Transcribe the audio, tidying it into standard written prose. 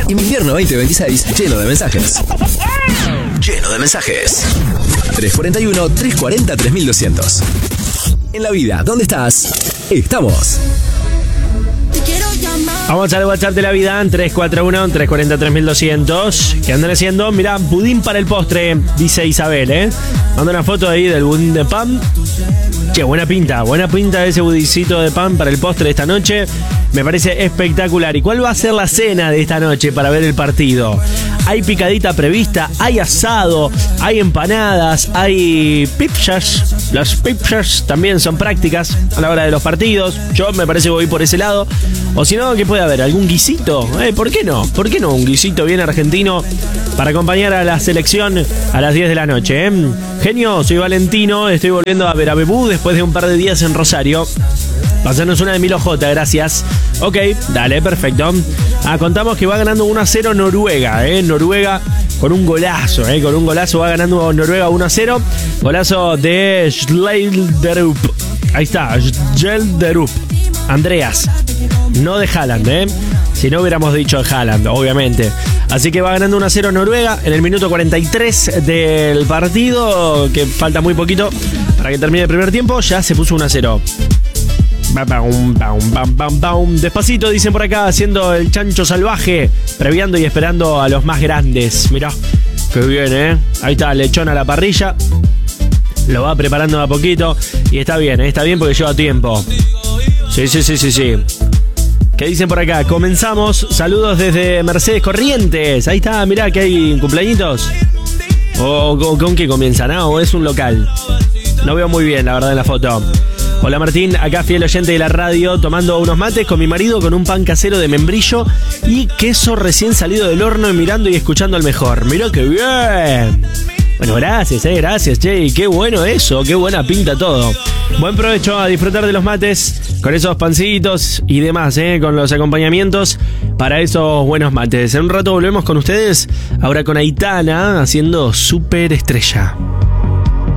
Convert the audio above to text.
Invierno 2026 lleno de mensajes. Lleno de mensajes. 341-340-3200. En la vida, ¿dónde estás? Estamos. Vamos al WhatsApp de la vida, 341-340-3200. ¿Qué andan haciendo? Mirá, budín para el postre, dice Isabel, Manda una foto ahí del budín de pan. Che, buena pinta ese budincito de pan para el postre de esta noche. Me parece espectacular. ¿Y cuál va a ser la cena de esta noche para ver el partido? Hay picadita prevista, hay asado, hay empanadas, hay pipchas. Las pipchas también son prácticas a la hora de los partidos. Yo me parece que voy por ese lado. O si no, ¿qué puede haber? ¿Algún guisito? ¿Por qué no? ¿Por qué no? Un guisito bien argentino para acompañar a la selección a las 10 de la noche. Genio, soy Valentino, estoy volviendo a ver a Bebú después de un par de días en Rosario. Pasanos una de Milo J, gracias. Ok, dale, perfecto. Contamos que va ganando 1-0 Noruega, Noruega con un golazo, con un golazo va ganando Noruega 1-0. Golazo de Schleilderup. Ahí está, Schleilderup. Andreas, no de Haaland, Si no hubiéramos dicho de Haaland, obviamente. Así que va ganando 1-0 Noruega en el minuto 43 del partido, que falta muy poquito para que termine el primer tiempo. Ya se puso 1-0. Despacito, dicen por acá, haciendo el chancho salvaje, previando y esperando a los más grandes. Mirá, qué bien, Ahí está, lechón a la parrilla. Lo va preparando a poquito y está bien porque lleva tiempo. Sí. ¿Qué dicen por acá? Comenzamos. Saludos desde Mercedes Corrientes. Ahí está, mirá que hay cumpleañitos. ¿O con qué comienzan? ¿O es un local? No veo muy bien, la verdad, en la foto. Hola Martín, acá fiel oyente de la radio, tomando unos mates con mi marido con un pan casero de membrillo y queso recién salido del horno y mirando y escuchando al mejor. Mirá qué bien. Bueno, gracias, che, qué bueno eso, qué buena pinta todo. Buen provecho, a disfrutar de los mates con esos pancitos y demás, con los acompañamientos para esos buenos mates. En un rato volvemos con ustedes, ahora con Aitana haciendo Superestrella.